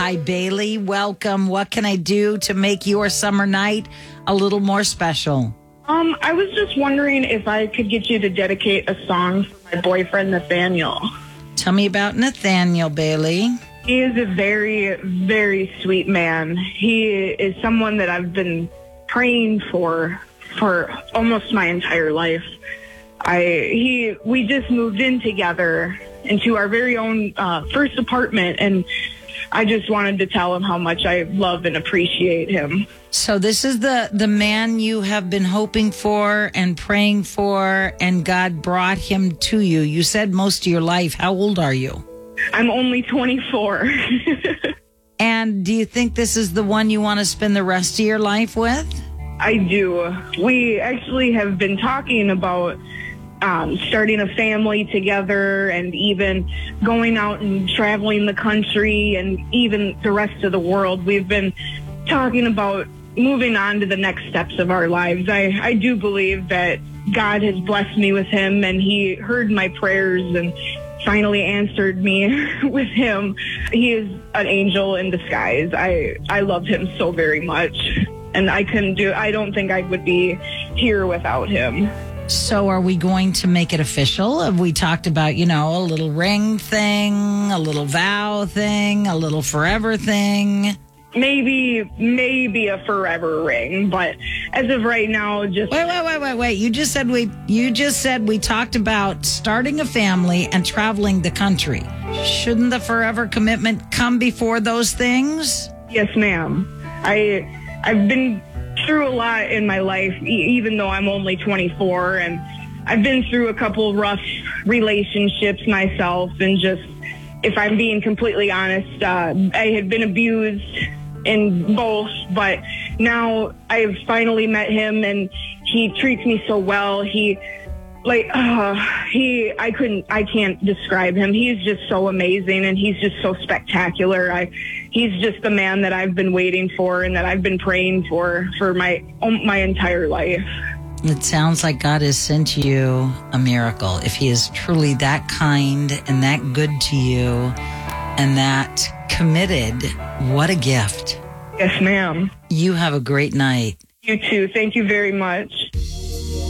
Hi, Bailey. Welcome. What can I do to make your summer night a little more special? I was just wondering if I could get you to dedicate a song for my boyfriend, Nathaniel. Tell me about Nathaniel, Bailey. He is a very, very sweet man. He is someone that I've been praying for almost my entire life. We just moved in together into our very own first apartment, and I just wanted to tell him how much I love and appreciate him. So this is the man you have been hoping for and praying for, and God brought him to you. You said most of your life. How old are you? I'm only 24. And do you think this is the one you want to spend the rest of your life with? I do. We actually have been talking about starting a family together and even going out and traveling the country and even the rest of the world. We've been talking about moving on to the next steps of our lives. I do believe that God has blessed me with him, and he heard my prayers and finally answered me with him. He is an angel in disguise. I love him so very much, and I don't think I would be here without him. So are we going to make it official? Have we talked about, a little ring thing, a little vow thing, a little forever thing? Maybe a forever ring, but as of right now, just... Wait. You just said we talked about starting a family and traveling the country. Shouldn't the forever commitment come before those things? Yes, ma'am. I've been through a lot in my life, even though I'm only 24, and I've been through a couple rough relationships myself, and just, if I'm being completely honest, I had been abused in both, but now I've finally met him, and he treats me so well. I can't describe him. He's just so amazing, and he's just so spectacular. He's just the man that I've been waiting for and that I've been praying for my entire life. It sounds like God has sent you a miracle. If he is truly that kind and that good to you and that committed, what a gift. Yes, ma'am. You have a great night. You too. Thank you very much.